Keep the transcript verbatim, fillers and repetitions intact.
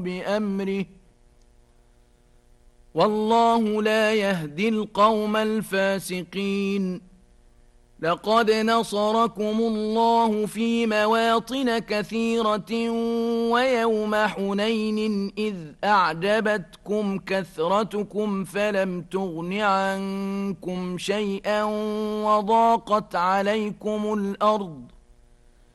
بأمره والله لا يهدي القوم الفاسقين. لقد نصركم الله في مواطن كثيرة ويوم حنين إذ أعجبتكم كثرتكم فلم تغن عنكم شيئا وضاقت عليكم الأرض